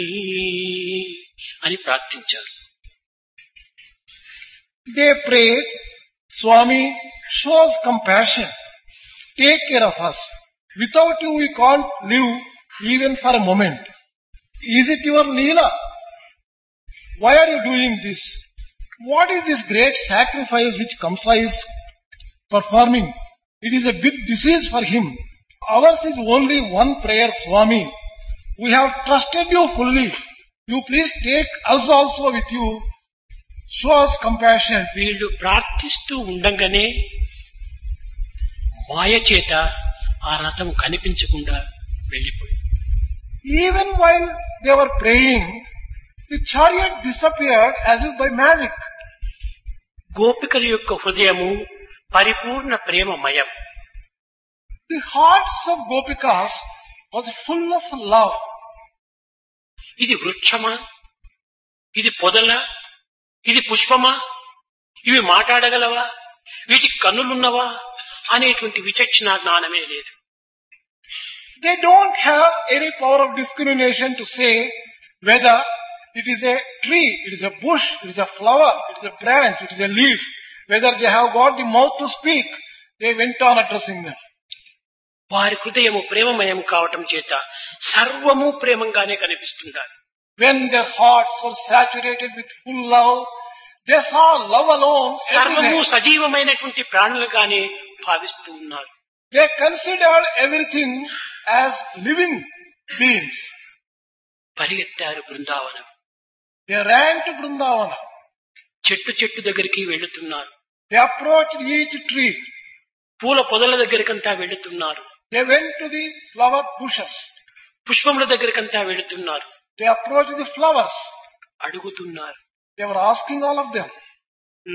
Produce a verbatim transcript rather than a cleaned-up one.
అని ప్రార్థించారు. They prayed, Swami, shows compassion. Take care of us. Without you we can't live even for a moment. Is it your Leela? Why are you doing this? What is this great sacrifice which Kamsa is performing? It is a big disease for him. Ours is only one prayer, Swami. We have trusted you fully. You please take us also with you. Show us compassion. వీళ్ళు ప్రార్థిస్తూ ఉండంగానే మాయ చేత ఆ రథం కనిపించకుండా వెళ్ళిపోయింది. Even while they were praying, the chariot disappeared as if by magic. గోపికల యొక్క హృదయము పరిపూర్ణ ప్రేమమయం. The hearts of Gopikas was full of love. ఇది వృక్షమా, ఇది పొదల, ఇది పుష్పమా, ఇవి మాట్లాడగలవా, వీటికి కన్నులున్నవా అనేటువంటి విచక్షణ జ్ఞానమే లేదు. They don't have any power of discrimination to say whether it is a tree, it is a bush, it is a flower, it is a branch, it is a leaf, whether they have got the mouth to speak. They went on addressing them. వారి హృదయము ప్రేమమయం కావటం చేత సర్వము ప్రేమంగానే కనిపిస్తున్నారు. When their hearts were saturated with full love, they saw love alone. సర్వము everywhere. సజీవమైనటువంటి ప్రాణులుగానే భావిస్తూ ఉన్నారు. They considered everything as living beings. పరిగెత్తారు Brindavanam. They ran to Vrindavana. చెట్టు చెట్టు దగ్గరికి వెళుతున్నారు. They approached each tree. పూల పొదల దగ్గరికంతా వెళుతున్నారు. They went to the flower bushes. పుష్పముల దగ్గరికంతా వెళుతున్నారు. They approached the flowers. అడుగుతున్నారు. They were asking all of them.